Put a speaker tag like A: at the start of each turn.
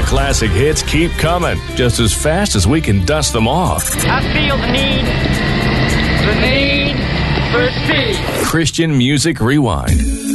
A: classic hits keep coming, just as fast as we can dust them off.
B: I feel the need for speed.
A: Christian Music Rewind.